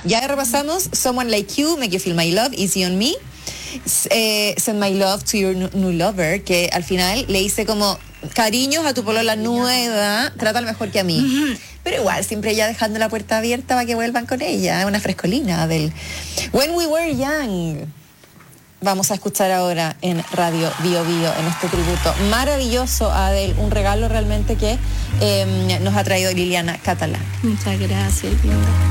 Ya repasamos Someone Like You, Make You Feel My Love, Easy on Me, Send My Love to Your New Lover, que al final le hice como cariños a tu polola nueva, trátalo mejor que a mí. Pero igual, siempre ella dejando la puerta abierta para que vuelvan con ella, una frescolina del When We Were Young. Vamos a escuchar ahora en Radio Bio Bio, en este tributo maravilloso a Adele, un regalo realmente que nos ha traído Liliana Catalán. Muchas gracias, linda.